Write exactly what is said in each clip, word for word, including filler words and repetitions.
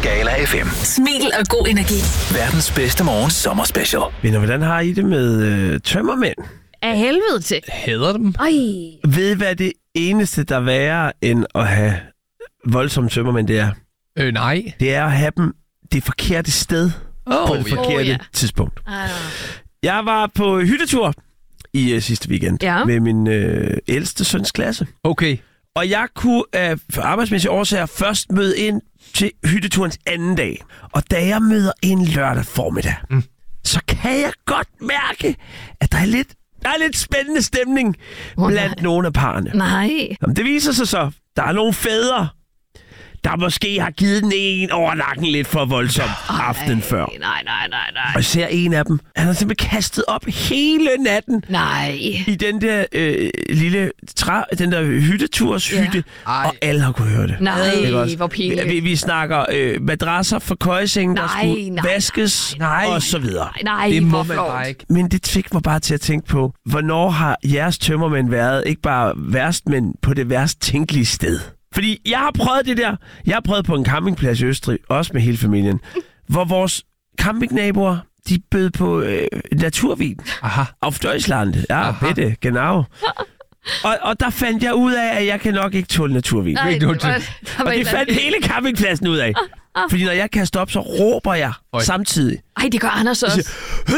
Skala F M. Smil og god energi. Verdens bedste morgen sommerspecial. Venner, hvordan har I det med øh, tømmermænd? Af helvede til. Hader dem. Ej. Ved I, hvad det eneste, der er værre end at have voldsomme tømmermænd, det er? Øh, nej. Det er at have dem det forkerte sted Oh, på det ja. forkerte Oh, ja. tidspunkt. Ah. Jeg var på hyttetur i øh, sidste weekend Ja. med min øh, ældste søns klasse. Okay. Og jeg kunne af for arbejdsmæssige årsager først møde ind til hytteturens anden dag. Og da jeg møder en lørdag formiddag, mm. så kan jeg godt mærke, at der er lidt, der er lidt spændende stemning Oh, blandt nej. nogle af parerne. Nej. Jamen, det viser sig så, der er nogle fædre, der måske har givet den en over nakken lidt for voldsomt aftenen før. Nej, nej, nej, nej. Og jeg ser en af dem, han har simpelthen kastet op hele natten Nej. i den der øh, lille træ, den der hytteturshytte, Ja. og alle har kunne høre det. Nej, Ikke også? hvor pinligt. Vi, vi snakker øh, madrasser for køjesengen, der Nej, skulle nej, vaskes, nej, nej. og så videre. Nej, Det hvor må man flot. bare ikke. Men det fik mig bare til at tænke på, hvornår har jeres tømmermænd været ikke bare værst, men på det værst tænkelige sted? Fordi jeg har prøvet det der. Jeg har prøvet på en campingplads i Østrig, også med hele familien, hvor vores campingnaboer, de bød på øh, naturvin. Aha. Auf Deutschland. Ja, Aha. bitte, genau. Og, og der fandt jeg ud af, at jeg kan nok ikke tåle naturvin. Nej, Ikke det noget var, til. der var Og et det eller fandt andet. hele campingpladsen ud af. Fordi når jeg kaster op, så råber jeg Oj. samtidig. Ej, det gør Anders også.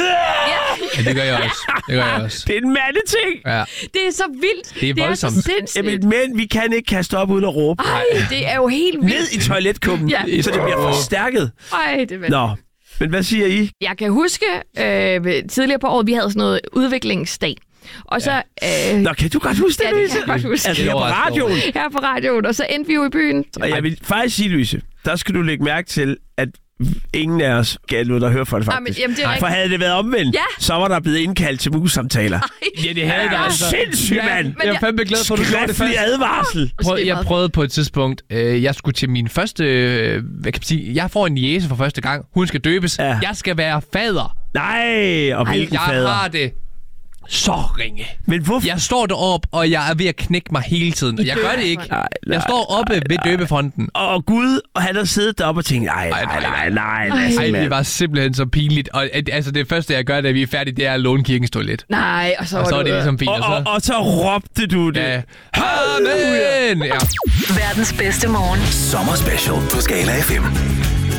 Ja, det gør jeg også. Det gør jeg også. Det er en mandeting. Ja. Det er så vildt. Det er Det er voldsomt. så sindssygt. Jamen, men vi kan ikke kaste op uden at råbe. Ej, det er jo helt vildt. Ned i toiletkummen, Ja. så det bliver forstærket. Ej, det er vildt. Nå, men hvad siger I? Jeg kan huske øh, tidligere på året, vi havde sådan noget udviklingsdag. Og så... Øh, Nå, kan du godt huske det, Ja, det Louise? kan jeg godt huske. Altså, her på radioen. her på radioen, og så endte vi jo i byen. Og jeg vil faktisk sige, Louise, der skal du lægge mærke til, at ingen af os gav noget, der hører for det Ej, faktisk. men, jamen, det er For rigtigt. havde det været omvendt, Ja. så var der blevet indkaldt til mus-samtaler. Ja, det havde Det jeg er altså. sindssygt, Ja, mand! Jeg er fandme glad for, at du gjorde det Skriftlig først. advarsel. Prøv, jeg meget. prøvede på et tidspunkt, øh, jeg skulle til min første, øh, hvad kan man sige, jeg får en niece for første gang, hun skal døbes, Ja. jeg skal være fader. Nej, og hvilken Jeg fader. har det så ringe. Men hvorfor? Jeg står deroppe, og jeg er ved at knække mig hele tiden. Og jeg gør det ikke. Nej, nej, Jeg står oppe ved døbefronten. Og Gud, og han har siddet deroppe og tænkt, nej, nej, nej, nej, nej, nej, Ej, det var simpelthen så pinligt. Og øh, altså, det første, jeg gør, da vi er færdige, det er at låne kirkens toilet. Nej, og så Og var så er du det ude. ligesom fint. Og, Og og, så... og så råbte du det. Ja. Amen! Ja. Verdens bedste morgen. Sommerspecial på Skala F M.